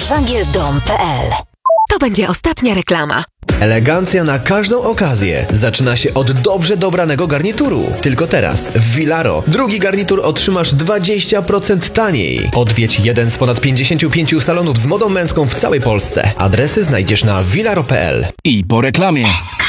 Węgieldom.pl. To będzie ostatnia reklama. Elegancja na każdą okazję zaczyna się od dobrze dobranego garnituru. Tylko teraz w Vilaro drugi garnitur otrzymasz 20% taniej. Odwiedź jeden z ponad 55 salonów z modą męską w całej Polsce. Adresy znajdziesz na vilaro.pl. I po reklamie.